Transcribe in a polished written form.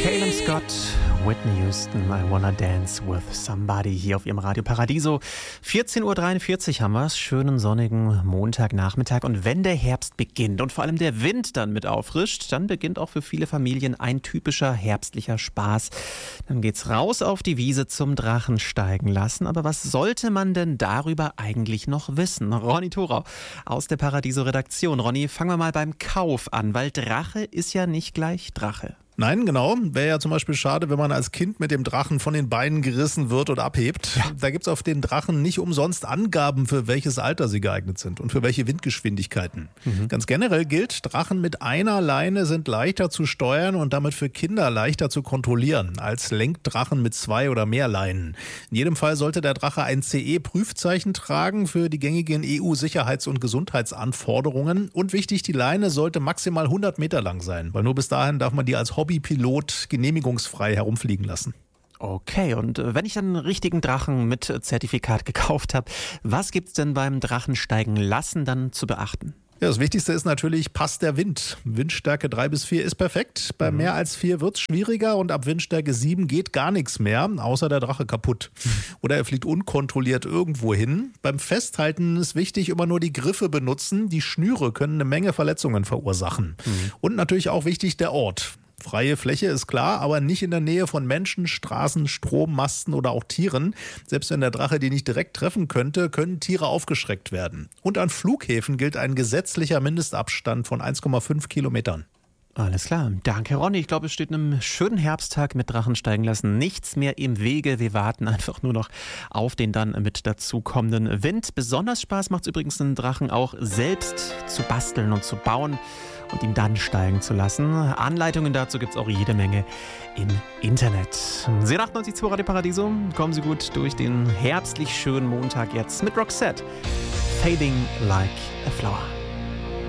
Caleb Scott, Whitney Houston, I Wanna Dance with Somebody hier auf ihrem Radio Paradiso. 14.43 Uhr haben wir es, schönen sonnigen Montagnachmittag. Und wenn der Herbst beginnt und vor allem der Wind dann mit auffrischt, dann beginnt auch für viele Familien ein typischer herbstlicher Spaß. Dann geht's raus auf die Wiese zum Drachen steigen lassen. Aber was sollte man denn darüber eigentlich noch wissen? Ronny Thorau aus der Paradiso-Redaktion. Ronny, fangen wir mal beim Kauf an, weil Drache ist ja nicht gleich Drache. Nein, genau. Wäre ja zum Beispiel schade, wenn man als Kind mit dem Drachen von den Beinen gerissen wird und abhebt. Ja. Da gibt's auf den Drachen nicht umsonst Angaben, für welches Alter sie geeignet sind und für welche Windgeschwindigkeiten. Ganz generell gilt, Drachen mit einer Leine sind leichter zu steuern und damit für Kinder leichter zu kontrollieren als Lenkdrachen mit 2 oder mehr Leinen. In jedem Fall sollte der Drache ein CE-Prüfzeichen tragen für die gängigen EU-Sicherheits- und Gesundheitsanforderungen. Und wichtig, die Leine sollte maximal 100 Meter lang sein, weil nur bis dahin darf man die als Hobbypilot genehmigungsfrei herumfliegen lassen. Okay, und wenn ich dann einen richtigen Drachen mit Zertifikat gekauft habe, was gibt's denn beim Drachensteigen lassen dann zu beachten? Ja, das Wichtigste ist natürlich, passt der Wind. Windstärke 3 bis 4 ist perfekt. Bei mehr als 4 wird's schwieriger und ab Windstärke 7 geht gar nichts mehr, außer der Drache kaputt. Oder er fliegt unkontrolliert irgendwo hin. Beim Festhalten ist wichtig, immer nur die Griffe benutzen. Die Schnüre können eine Menge Verletzungen verursachen. Und natürlich auch wichtig der Ort. Freie Fläche ist klar, aber nicht in der Nähe von Menschen, Straßen, Strommasten oder auch Tieren. Selbst wenn der Drache die nicht direkt treffen könnte, können Tiere aufgeschreckt werden. Und an Flughäfen gilt ein gesetzlicher Mindestabstand von 1,5 Kilometern. Alles klar. Danke, Ronny. Ich glaube, es steht einem schönen Herbsttag mit Drachen steigen lassen nichts mehr im Wege. Wir warten einfach nur noch auf den dann mit dazukommenden Wind. Besonders Spaß macht es übrigens, einen Drachen auch selbst zu basteln und zu bauen und ihn dann steigen zu lassen. Anleitungen dazu gibt es auch jede Menge im Internet. Sie 98.2 Radio Paradiso. Kommen Sie gut durch den herbstlich schönen Montag jetzt mit Roxette. Fading like a flower.